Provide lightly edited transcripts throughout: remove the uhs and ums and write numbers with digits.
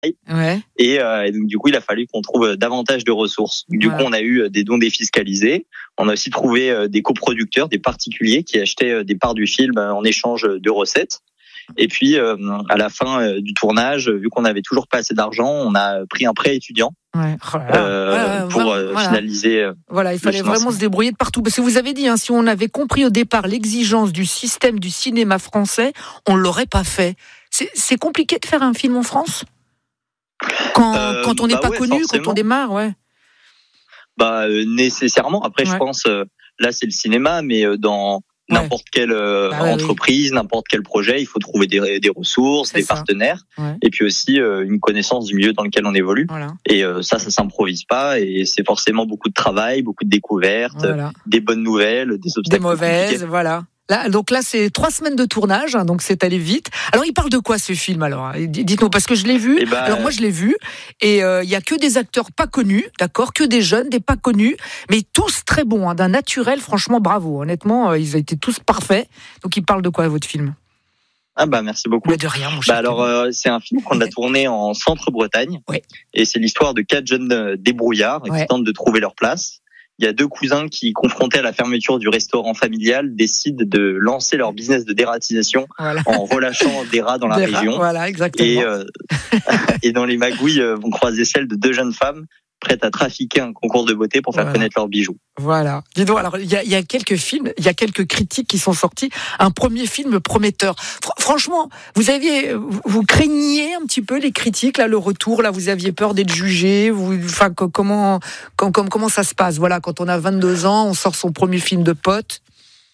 Ouais. Et donc du coup, il a fallu qu'on trouve davantage de ressources. Du coup, on a eu des dons défiscalisés. On a aussi trouvé des coproducteurs, des particuliers qui achetaient des parts du film en échange de recettes. Et puis, à la fin du tournage, vu qu'on n'avait toujours pas assez d'argent, on a pris un prêt étudiant pour finaliser. Voilà, il fallait vraiment se débrouiller de partout. Parce que vous avez dit, si on avait compris au départ l'exigence du système du cinéma français, on l'aurait pas fait. C'est compliqué de faire un film en France quand on n'est pas connu, forcément. Quand on démarre, nécessairement. Après, je pense, là, c'est le cinéma, mais dans n'importe quelle entreprise, n'importe quel projet, il faut trouver des ressources, des partenaires, et puis aussi une connaissance du milieu dans lequel on évolue. Voilà. Et ça s'improvise pas, et c'est forcément beaucoup de travail, beaucoup de découvertes, des bonnes nouvelles, des obstacles, des mauvaises, compliqués. Voilà. Donc là, c'est 3 semaines de tournage, donc c'est allé vite. Alors, il parle de quoi ce film alors ? Dites-nous, parce que je l'ai vu. Alors moi, je l'ai vu, et il y a que des acteurs pas connus, d'accord, que des jeunes, des pas connus, mais tous très bons, d'un naturel. Franchement, bravo. Honnêtement, ils ont été tous parfaits. Donc, il parle de quoi votre film ? Merci beaucoup. Mais de rien, mon cher. Alors, c'est un film qu'on a tourné en Centre-Bretagne, et c'est l'histoire de 4 jeunes débrouillards qui tentent de trouver leur place. Il y a 2 cousins qui, confrontés à la fermeture du restaurant familial, décident de lancer leur business de dératisation en relâchant des rats dans la région. Voilà, exactement. Et dans les magouilles vont croiser celle de 2 jeunes femmes prêtes à trafiquer un concours de beauté pour faire connaître leurs bijoux. Voilà. Dis donc, alors il y a quelques films, il y a quelques critiques qui sont sortis. Un premier film prometteur. Franchement, vous craigniez un petit peu les critiques, là, le retour, là, vous aviez peur d'être jugé. Comment ça se passe ? Voilà, quand on a 22 ans, on sort son premier film de pote.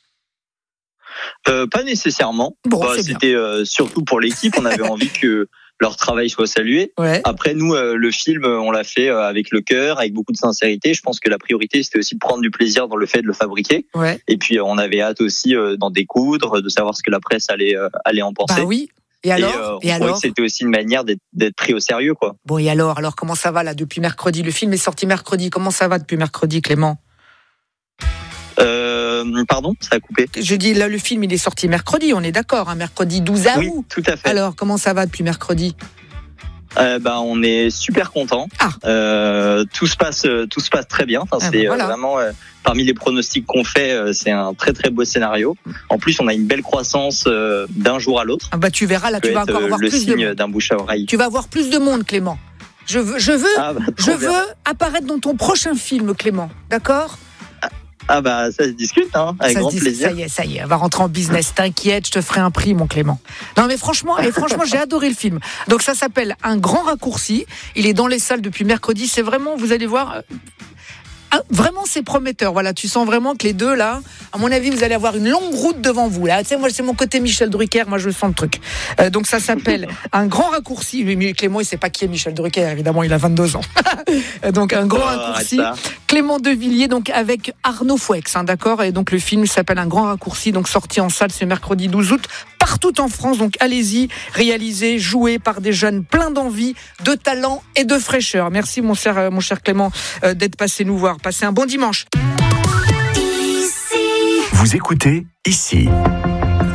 Pas nécessairement. C'était surtout pour l'équipe. On avait envie que leur travail soit salué. Après, nous, le film, on l'a fait avec le cœur, avec beaucoup de sincérité. Je pense que la priorité, c'était aussi de prendre du plaisir dans le fait de le fabriquer. Et puis, on avait hâte aussi d'en découdre, de savoir ce que la presse allait en penser. Oui. Et alors, c'était aussi une manière d'être pris au sérieux, quoi. Bon, et alors comment ça va là depuis mercredi ? Le film est sorti mercredi. Comment ça va depuis mercredi, Clément ? Pardon, ça a coupé. Je dis, là, le film, il est sorti mercredi, on est d'accord, mercredi 12 août. Oui, tout à fait. Alors, comment ça va depuis mercredi ? On est super contents. Tout se passe très bien. Vraiment, parmi les pronostics qu'on fait, c'est un très très beau scénario. En plus, on a une belle croissance d'un jour à l'autre. Tu verras, là, tu vas encore avoir plus de monde. Le signe d'un bouche à oreille. Tu vas avoir plus de monde, Clément. Je veux apparaître dans ton prochain film, Clément. D'accord ? Ça se discute, avec grand plaisir. Ça y est, on va rentrer en business. T'inquiète, je te ferai un prix, mon Clément. Non, mais franchement, j'ai adoré le film. Donc, ça s'appelle Un grand raccourci. Il est dans les salles depuis mercredi. C'est vraiment, vous allez voir, vraiment, c'est prometteur. Voilà, tu sens vraiment que les deux, là, à mon avis, vous allez avoir une longue route devant vous. Là, tu sais, moi, c'est mon côté Michel Drucker. Moi, je sens le truc. Donc, ça s'appelle Un grand raccourci. Mais Clément, il sait pas qui est Michel Drucker. Évidemment, il a 22 ans. Donc, Un grand raccourci. Clément Devilliers, donc, avec Arnaud Fouex, d'accord. Et donc, le film s'appelle Un grand raccourci. Donc, sorti en salle ce mercredi 12 août. Partout en France. Donc, allez-y. Réalisé, joué par des jeunes pleins d'envie, de talent et de fraîcheur. Merci, mon cher Clément, d'être passé nous voir. Passez un bon dimanche. Vous écoutez Ici.